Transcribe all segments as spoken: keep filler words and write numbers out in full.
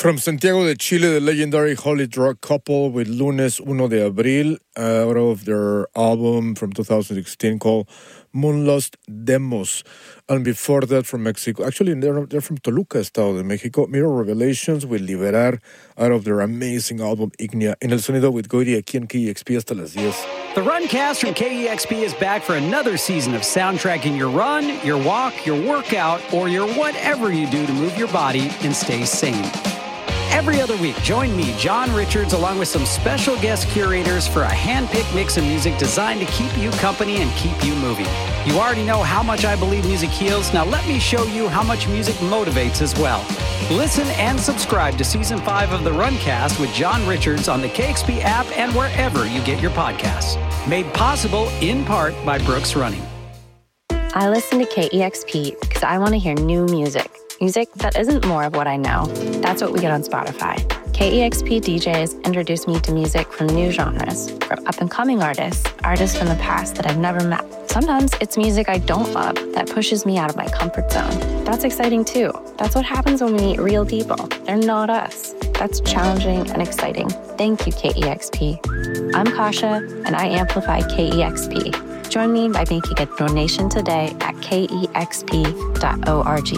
From Santiago de Chile, the legendary Holy Drug Couple with Lunes uno de Abril, uh, out of their album from two thousand sixteen called Moonlust Demos. And before that, from Mexico, actually they're, they're from Toluca, Estado de Mexico, Mirror Revelations with Liberar, out of their amazing album Ignia. En el sonido with Goiri aquí en K E X P hasta las diez. The Runcast from K E X P is back for another season of soundtracking your run, your walk, your workout, or your whatever you do to move your body and stay sane. Every other week, join me, John Richards, along with some special guest curators for a hand-picked mix of music designed to keep you company and keep you moving. You already know how much I believe music heals. Now let me show you how much music motivates as well. Listen and subscribe to Season five of The Runcast with John Richards on the K X P app and wherever you get your podcasts. Made possible, in part, by Brooks Running. I listen to K E X P because I want to hear new music. Music that isn't more of what I know. That's what we get on Spotify. K E X P D Js introduce me to music from new genres, from up-and-coming artists, artists from the past that I've never met. Sometimes it's music I don't love that pushes me out of my comfort zone. That's exciting too. That's what happens when we meet real people. They're not us. That's challenging and exciting. Thank you, K E X P. I'm Kasha, and I amplify K E X P. Join me by making a donation today at K E X P dot org.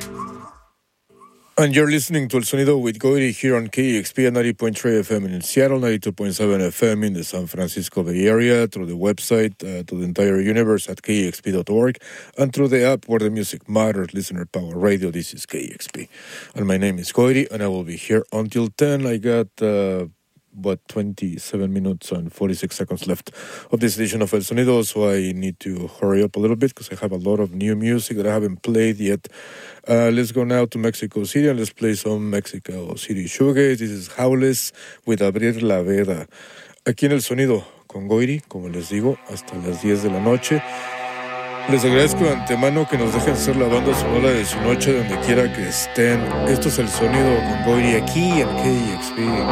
And you're listening to El Sonido with Goiri here on K E X P at ninety point three F M in Seattle, ninety-two point seven F M in the San Francisco Bay Area, through the website uh, to the entire universe at K E X P dot org, and through the app where the music matters, Listener Power Radio. This is K E X P. And my name is Goiri, and I will be here until ten. I got, uh, what, twenty-seven minutes and forty-six seconds left of this edition of El Sonido, so I need to hurry up a little bit because I have a lot of new music that I haven't played yet. Uh, let's go now to Mexico City and let's play some Mexico City shoegaze. This is Howless with Abrir la Veda. Aquí en El Sonido con Goiri, como les digo, hasta las diez de la noche. Les agradezco de antemano que nos dejen ser la banda sonora de su noche donde quiera que estén. Esto es El Sonido con Goiri aquí en K E X P.